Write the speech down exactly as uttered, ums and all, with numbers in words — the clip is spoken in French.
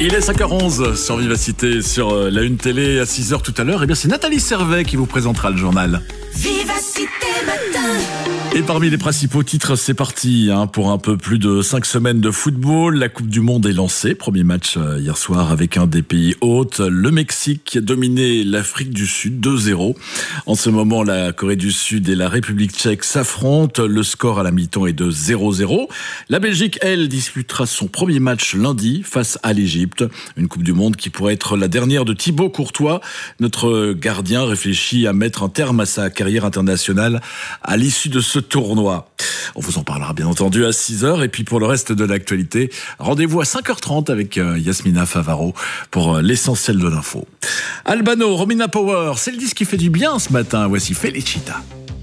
Il est cinq heures onze sur Vivacité, sur la Une Télé à six heures tout à l'heure. Et bien c'est Nathalie Servet qui vous présentera le journal. Vivacité Matin. Et parmi les principaux titres, c'est parti hein, pour un peu plus de cinq semaines de football. La Coupe du Monde est lancée. Premier match euh, hier soir avec un des pays hôtes, le Mexique, qui a dominé l'Afrique du Sud deux zéro. En ce moment, la Corée du Sud et la République tchèque s'affrontent. Le score à la mi-temps est de zéro zéro. La Belgique, elle, disputera son premier match lundi face à l'Égypte. Une Coupe du Monde qui pourrait être la dernière de Thibaut Courtois. Notre gardien réfléchit à mettre un terme à sa carrière internationale à l'issue de ce tournoi. On vous en parlera bien entendu à six heures. Et puis pour le reste de l'actualité, rendez-vous à cinq heures trente avec Yasmina Favaro pour l'essentiel de l'info. Albano, Romina Power, c'est le disque qui fait du bien ce matin. Voici Felicita.